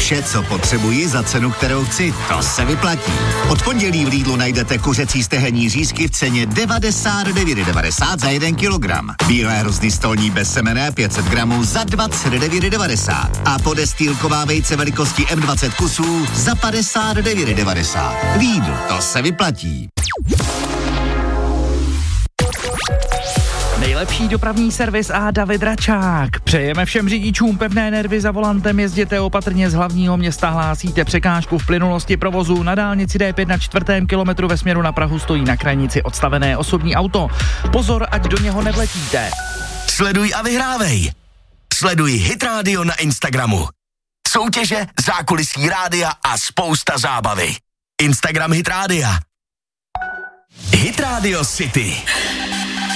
Vše, co potřebuji za cenu, kterou chci, to se vyplatí. Od pondělí v Lidlu najdete kuřecí stehenní řízky v ceně 99,90 za 1 kilogram. Bílé hrozny stolní bez semene 500 gramů za 29,90 a podestýlková vejce velikosti M20 kusů za 59,90. Lidl, to se vyplatí. Nejlepší dopravní servis a David Račák. Přejeme všem řidičům pevné nervy za volantem, jezděte opatrně z hlavního města, hlásíte překážku v plynulosti provozu. Na dálnici D5 na 4. kilometru ve směru na Prahu stojí na krajnici odstavené osobní auto. Pozor, ať do něho nevletíte. Sleduj a vyhrávej. Sleduj Hit Radio na Instagramu. Soutěže, zákulisí rádia a spousta zábavy. Instagram Hit Rádia. Hit Radio City.